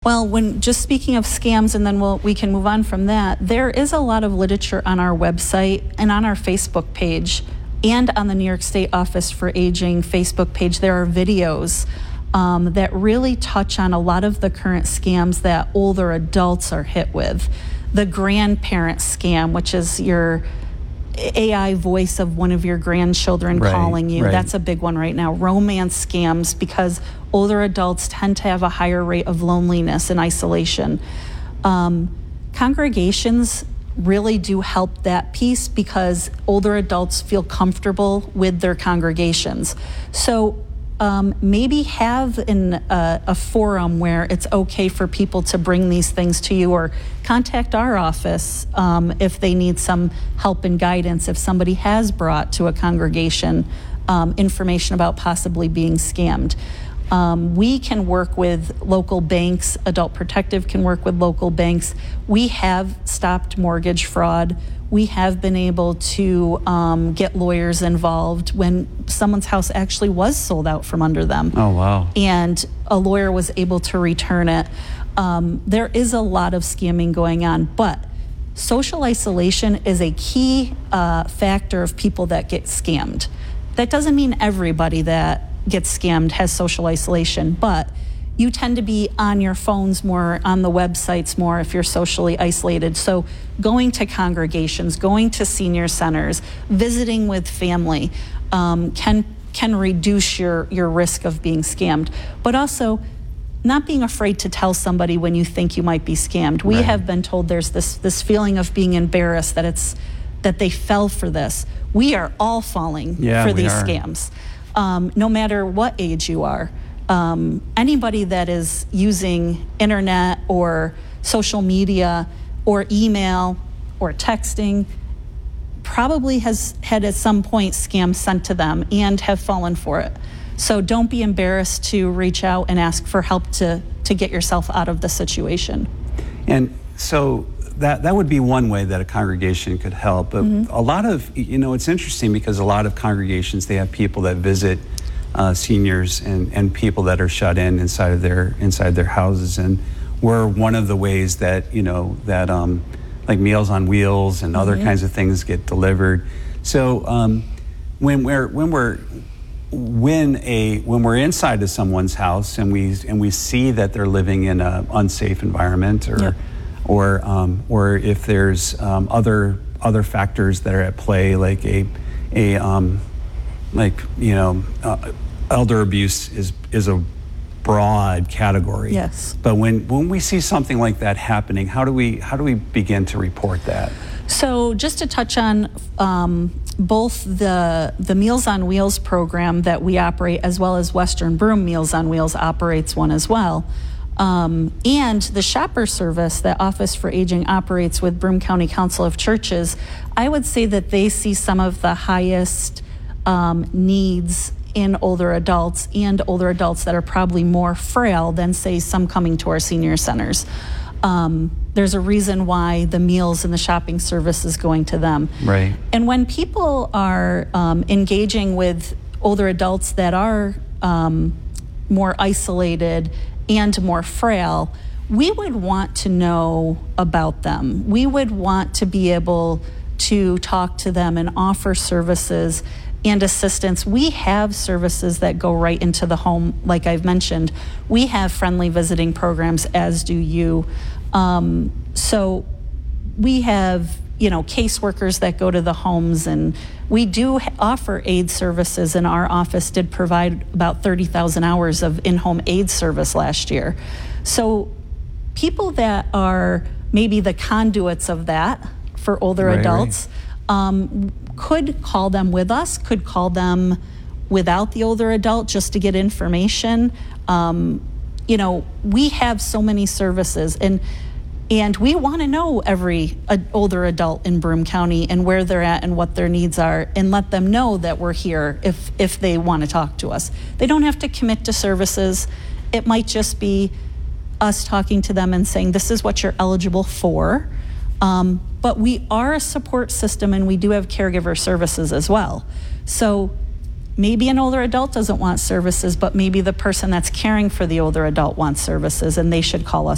Well, when just speaking of scams, and then we can move on from that, there is a lot of literature on our website and on our Facebook page and on the New York State Office for Aging Facebook page. There are videos that really touch on a lot of the current scams that older adults are hit with. The grandparent scam, which is your AI voice of one of your grandchildren calling you. That's a big one right now. Romance scams, because older adults tend to have a higher rate of loneliness and isolation. Congregations really do help that piece because older adults feel comfortable with their congregations. So maybe have a forum where it's okay for people to bring these things to you, or contact our office if they need some help and guidance. If somebody has brought to a congregation information about possibly being scammed. We can work with local banks. Adult Protective can work with local banks. We have stopped mortgage fraud. We have been able to get lawyers involved when someone's house actually was sold out from under them. Oh, wow. And a lawyer was able to return it. There is a lot of scamming going on, but social isolation is a key factor of people that get scammed. That doesn't mean everybody that gets scammed has social isolation, but you tend to be on your phones more, on the websites more if you're socially isolated. So going to congregations, going to senior centers, visiting with family can reduce your risk of being scammed. But also not being afraid to tell somebody when you think you might be scammed. We have been told there's this feeling of being embarrassed that they fell for this. We are all falling for these scams, no matter what age you are. Anybody that is using internet or social media or email or texting probably has had at some point scams sent to them and have fallen for it. So don't be embarrassed to reach out and ask for help to get yourself out of the situation. And so that would be one way that a congregation could help. But a lot of, it's interesting because a lot of congregations, they have people that visit seniors and people that are shut in inside their houses, and we're one of the ways that like Meals on Wheels and other kinds of things get delivered. So when we're inside of someone's house and we see that they're living in an unsafe environment, or if there's other factors that are at play, like elder abuse is a broad category. Yes. But when we see something like that happening, how do we begin to report that? So just to touch on both the Meals on Wheels program that we operate, as well as Western Broome Meals on Wheels operates one as well, and the shopper service that Office for Aging operates with Broome County Council of Churches, I would say that they see some of the highest needs in older adults, and older adults that are probably more frail than, say, some coming to our senior centers. There's a reason why the meals and the shopping service is going to them. Right. And when people are engaging with older adults that are more isolated and more frail, we would want to know about them. We would want to be able to talk to them and offer services and assistance. We have services that go right into the home, like I've mentioned. We have friendly visiting programs, as do you. So we have, caseworkers that go to the homes, and we do offer aid services, and our office did provide about 30,000 hours of in-home aid service last year. So people that are maybe the conduits of that for older adults, could call them with us, could call them without the older adult just to get information. We have so many services, and we want to know every older adult in Broome County and where they're at and what their needs are, and let them know that we're here if they want to talk to us. They don't have to commit to services. It might just be us talking to them and saying, this is what you're eligible for. But we are a support system, and we do have caregiver services as well. So maybe an older adult doesn't want services, but maybe the person that's caring for the older adult wants services, and they should call us